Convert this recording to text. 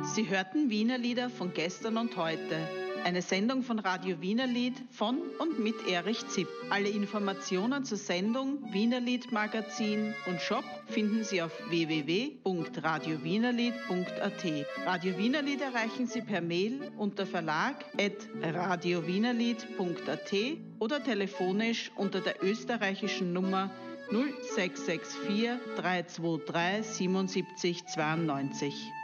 Sie hörten Wiener Lieder von gestern und heute. Eine Sendung von Radio Wienerlied von und mit Erich Zipp. Alle Informationen zur Sendung, Wienerlied Magazin und Shop finden Sie auf www.radiowienerlied.at. Radio Wienerlied erreichen Sie per Mail unter verlag@radiowienerlied.at oder telefonisch unter der österreichischen Nummer 0664 323 77 92.